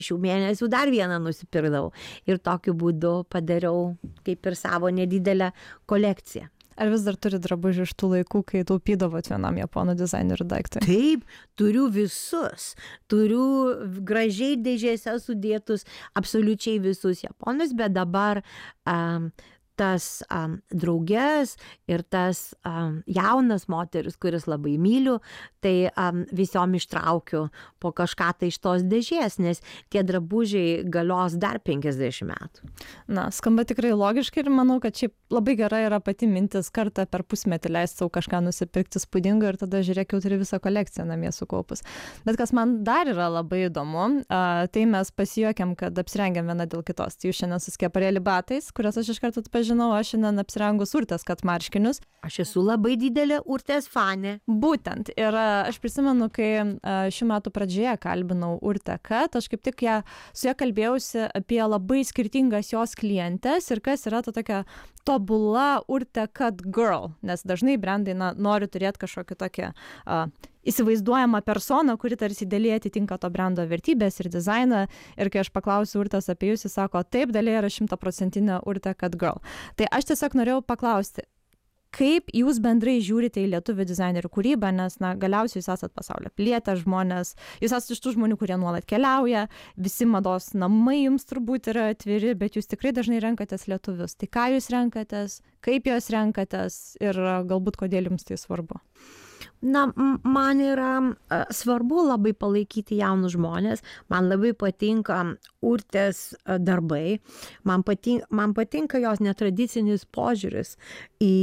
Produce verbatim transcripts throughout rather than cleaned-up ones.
šių mėnesių dar vieną nusipirkdavau. Ir tokiu būdu padariau kaip ir savo nedidelę kolekciją. Ar vis dar turi drabužių iš tų laikų, kai taupydavot vienam japonų dizainerių daiktui? Taip, turiu visus. Turiu gražiai dėžėse sudėtus absoliučiai visus japonus, bet dabar um, tas um, draugės ir tas um, jaunas moteris, kuris labai myliu, tai um, visom ištraukiu po kažką tai iš tos dėžės, nes tie drabužiai galios dar penkiasdešimt metų. Na, skamba tikrai logiškai ir manau, kad šiaip labai gera yra pati mintis kartą per pusmetį leisti savo kažką nusipirkti spūdingo ir tada žiūrėk, jau turi visą kolekciją namie sukaupus. Bet kas man dar yra labai įdomu, a, tai mes pasijuokėm, kad apsirengėm viena dėl kitos. Tai jūs šiandien suskeparėlį batais, kuriuos aš iš karto atpažinau, aš šiandien apsirengus Urtės katmarškinius. Aš esu labai didelė Urtės fanė. Būtent. Ir a, aš prisimenu, kai a, šių metų pradžioje kalbinau Urtę Kat, aš kaip tik ją, su ją kalbėjausi apie labai skirtingas jos klientes ir kas yra ta tokia tobula Urtė Kat girl, nes dažnai brandai na, nori turėti kažkokį tokį a, įsivaizduojamą personą, kuri tarsi idealiai atitinka to brando vertybės ir dizainą. Ir kai aš paklausiu Urtės apie jūs, jis sako, taip, Dalia yra šimtaprocentinė Urtė Kat girl. Tai aš tiesiog norėjau paklausti, kaip jūs bendrai žiūrite į lietuvių dizainerių kūrybą, nes na, galiausiai jūs esat pasaulio pilietė žmonės, jūs esate iš tų žmonių, kurie nuolat keliauja, visi mados namai jums turbūt yra atviri, bet jūs tikrai dažnai renkatės lietuvius. Tai ką jūs renkatės, kaip jūs renkatės ir galbūt kodėl jums tai svarbu? Na, man yra uh, svarbu labai palaikyti jaunus žmonės, man labai patinka Urtės uh, darbai, man patinka, man patinka jos netradicinis požiūris į,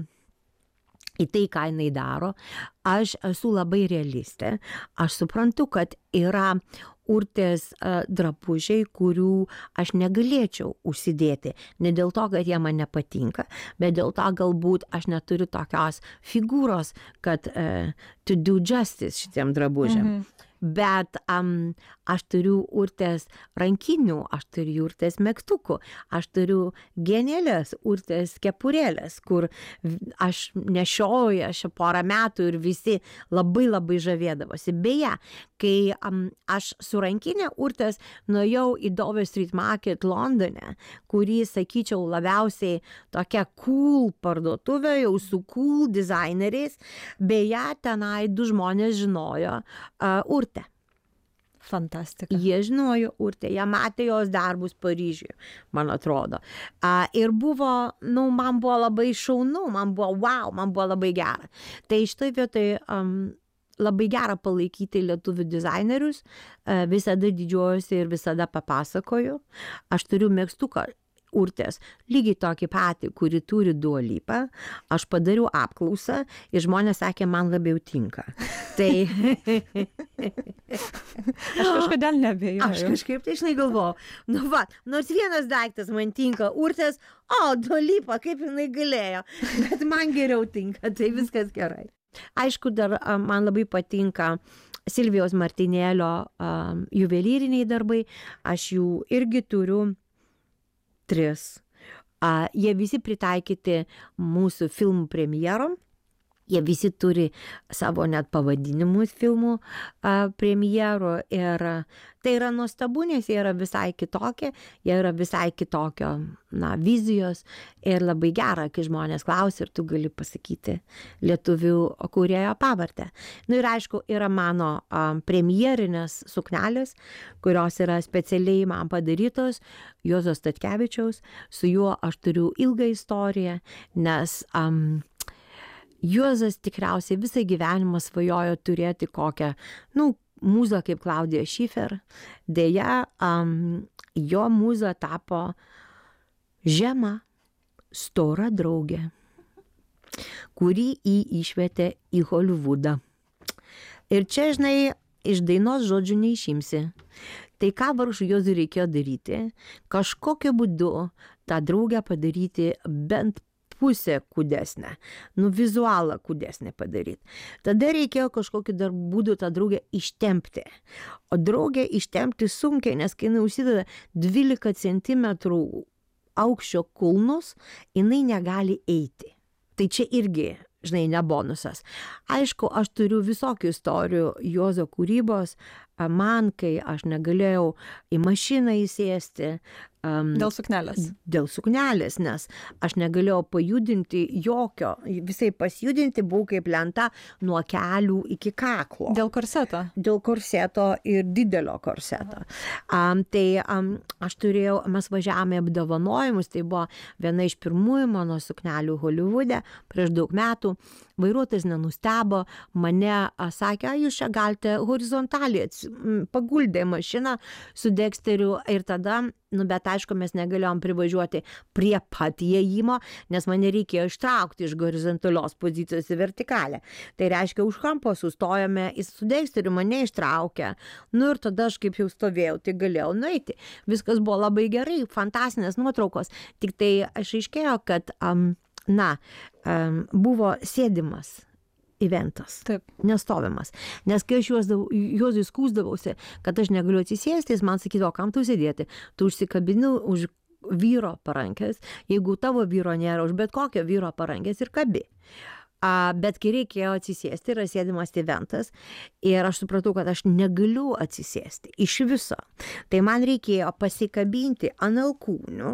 į tai, ką jinai daro. Aš esu labai realistė, aš suprantu, kad yra Urtės uh, drabužiai, kurių aš negalėčiau užsidėti. Ne dėl to, kad jie man nepatinka, bet dėl to galbūt aš neturiu tokios figūros, kad uh, to do justice šitiem drabužiam. Mhm. Bet um, aš turiu Urtės rankinių, aš turiu Urtės megztukų, aš turiu genialės Urtės kepurėlės, kur aš nešioju aš porą metų ir visi labai labai žavėdavosi. Beje, kai um, aš su rankinė Urtės nuėjau į Dover Street Market Londone, kurį, sakyčiau, labiausiai tokia cool parduotuvė, jau su cool dizaineriais, beje, tenai du žmonės žinojo uh, Urtę. Fantastika. Jie žinojo Urtę, jie matė jos darbus Paryžiuje, man atrodo. Uh, ir buvo, nu, man buvo labai šaunu, man buvo wow, man buvo labai gera. Tai štai vietoj um, labai gera palaikyti lietuvių dizainerius, uh, visada didžiuojuosi ir visada papasakoju. Aš turiu megztuką Urtės, lygiai tokį patį, kurį turi Dua Lipa. Aš padariau apklausą ir žmonės sakė, man labiau tinka. Tai... aš kažkodėl neabejoju. Aš kažkaip tai žinai galvojau, nu va, nors vienas daiktas man tinka Urtės, o Dua Lipa, kaip jinai galėjo, bet man geriau tinka, tai viskas gerai. Aišku, dar man labai patinka Silvijos Martinėlio um, juvelyriniai darbai, aš jų irgi turiu tris. Uh, jie visi pritaikyti mūsų filmų premjerom. Jie visi turi savo net pavadinimus filmų uh, premjerų ir uh, tai yra nuostabu, nes jie yra visai kitokie, jie yra visai kitokio na, vizijos ir labai gera, kai žmonės klausia ir tu gali pasakyti lietuvių kūrėjo pavardę. Nu ir aišku, yra mano um, premjerinės suknelės, kurios yra specialiai man padarytos, Juozo Statkevičiaus, su juo aš turiu ilgą istoriją, nes um, Juozas tikriausiai visą gyvenimą svajojo turėti kokią, nu, mūzą kaip Klaudija Schiffer. Deja, um, jo mūza tapo žema, stora draugė, kuri jį išvietė į Holivudą. Ir čia, žinai, iš dainos žodžių neišimsi. Tai ką vargšui Juozui reikėjo daryti? Kažkokiu būdu tą draugę padaryti bent pusę kūdesnę, nu vizualą kūdesnę padaryti. Tada reikėjo kažkokiu dar būdu tą draugę ištempti. O draugę ištempti sunkiai, nes kai jinai užsideda dvylika centimetrų aukščio kulnus, jinai negali eiti. Tai čia irgi, žinai, ne bonusas. Aišku, aš turiu visokių istorijų Juozo kūrybos, man, kai aš negalėjau į mašiną įsėsti, Um, dėl suknelės. Dėl suknelės, nes aš negalėjau pajudinti jokio, visai pasjudinti buvau kaip lenta nuo kelių iki kaklo. Dėl korseto? Dėl korseto ir didelio korseto. Um, tai um, aš turėjau, mes važiavome apdovanojimus, tai buvo viena iš pirmųjų mano suknelių Holivude prieš daug metų. Vairuotojas nenustebo, mane a, sakė, jūs čia galite horizontaliai paguldė mašiną su Dexteriu ir tada, nu bet aišku, mes negalėjom privažiuoti prie pat įėjimo, nes mane reikėjo ištraukti iš horizontalios pozicijos į vertikalę. Tai reiškia, už kampo sustojome, jis su Dexteriu mane ištraukė, nu ir tada aš kaip jau stovėjau, tai galėjau nueiti. Viskas buvo labai gerai, fantastinės nuotraukos, tik tai aš aiškėjo, kad um, na, um, buvo sėdimas eventas, Taip. nestovimas. Nes kai aš juos įskūsdavausi, kad aš negaliu atsisėsti, jis man sakydavo, kam tu sėdėti, tu užsikabini už vyro parankės, jeigu tavo vyro nėra, už bet kokio vyro parankės ir kabi. A, bet kai reikėjo atsisėsti, yra sėdimas eventas ir aš supratau, kad aš negaliu atsisėsti iš viso. Tai man reikėjo pasikabinti ant alkūnių,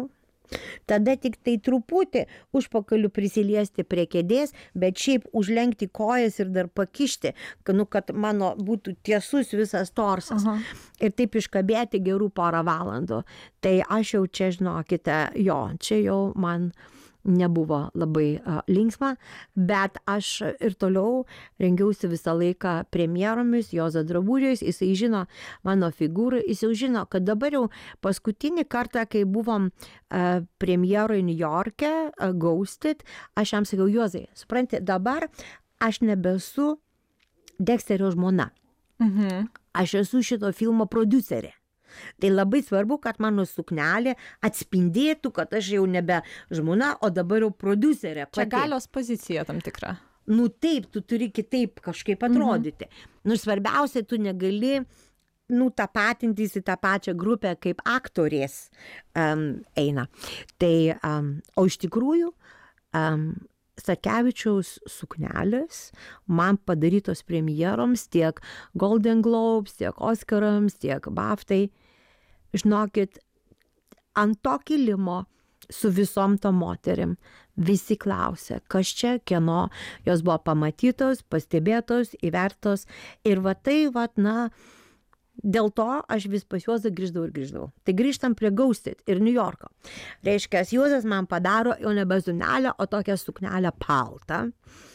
tada tik tai truputį užpakaliu prisiliesti prie kėdės, bet šiaip užlenkti kojas ir dar pakišti, kad, nu, kad mano būtų tiesus visas torsas. Aha. Ir taip iškabėti gerų porą valandų. Tai aš jau čia, žinokite, jo, čia jau man nebuvo labai uh, linksma, bet aš ir toliau rengiausi visą laiką premjeromis, Juozo drabužiais, jisai žino mano figūrą, jis jau žino, kad dabar jau paskutinį kartą, kai buvom uh, premjeroj New York'e, uh, Ghosted, aš jam sakiau, Juozai, supranti, dabar aš nebesu Dexterio žmona. Mhm. Aš esu šito filmo prodiuserė. Tai labai svarbu, kad mano suknelė atspindėtų, kad aš jau nebe žmona, o dabar jau prodiuserė. Čia galios pozicija tam tikra. Nu taip, tu turi kitaip kažkaip atrodyti. Mhm. Nu svarbiausia, tu negali, nu, tapatintis į tą pačią grupę, kaip aktorės um, eina. Tai, um, o iš tikrųjų, um, Statkevičiaus suknelės man padarytos premjeroms tiek Golden Globes, tiek Oscarams, tiek BAFTai. Žinokit, ant to kilimo su visom to moterim visi klausė, kas čia, kieno, jos buvo pamatytos, pastebėtos, įvertos ir va tai, va, na, dėl to aš vis pas Juozą grįždavau ir grįždavau. Tai grįžtam prie Ghosted ir New Yorko. Reiškia, Juozas man padaro jau nebe suknelę, o tokią suknelę paltą.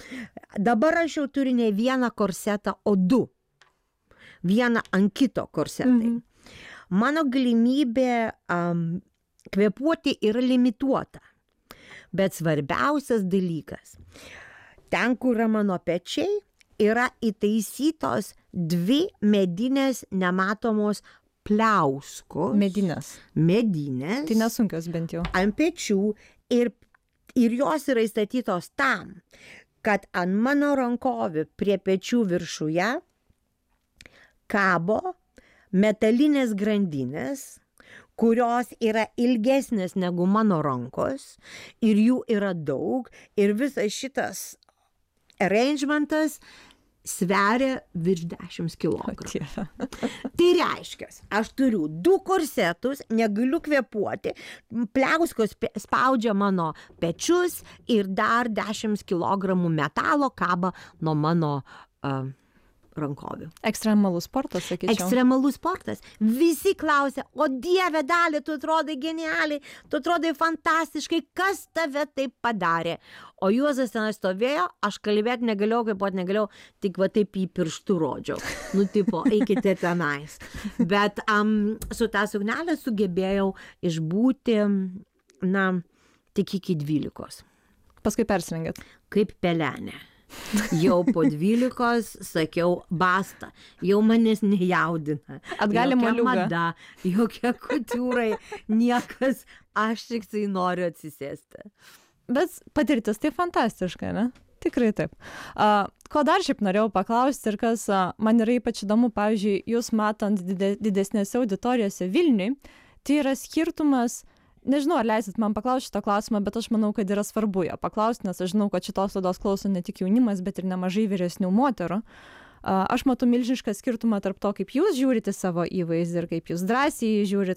Dabar aš jau turiu ne vieną korsetą, o du. Vieną ant kito korsetai. Mhm. Mano galimybė um, kvėpuoti yra limituota. Bet svarbiausias dalykas, ten, kur yra mano pečiai, yra įtaisytos dvi medinės nematomos pliauskos. Medinės. Medinės. Tai nesunkios bent jau. Ant pečių ir, ir jos yra įstatytos tam, kad ant mano rankovių prie pečių viršuje kabo metalinės grandinės, kurios yra ilgesnės negu mano rankos ir jų yra daug ir visas šitas arrangementas sveria virš dešimt kilogramų. Tai reiškia, aš turiu du korsetus, negaliu kvėpuoti, pliauskos spaudžia mano pečius ir dar dešimt kilogramų metalo kaba nuo mano uh, rankovių. Ekstremalus sportas, sakyčiau. Ekstremalus sportas. Visi klausia, o Dieve, Dalia, tu atrodai genialiai, tu atrodai fantastiškai, kas tave taip padarė? O Juozas ten stovėjo, aš kalbėti negalėjau, kaip pat negalėjau, tik va taip į pirštų rodžiau. Nu, tipo, eikite tenais. Bet um, su tą suknelę sugebėjau išbūti, na, tik iki dvylikos. Paskui persirengėt. Kaip pelenė. Jau po dvylikos sakiau, basta, jau manęs nejaudina. Atgalima liuga. Jokia mada, jokie kutiūrai, niekas, aš tik tai noriu atsisėsti. Bet patirtis tai fantastiška, ne? Tikrai taip. Uh, ko dar šiaip norėjau paklausti ir kas uh, man yra ypač įdomu, pavyzdžiui, jūs matant dide, didesnėse auditorijose Vilniui, tai yra skirtumas. Nežinau, ar leisit man paklausti šitą klausimą, bet aš manau, kad yra svarbu ją paklausti, nes aš žinau, kad šitos laidos klauso ne tik jaunimas, bet ir nemažai vyresnių moterų. aš matau milžinišką skirtumą tarp to, kaip jūs žiūrite savo įvaizdį ir kaip jūs drąsiai žiūrit,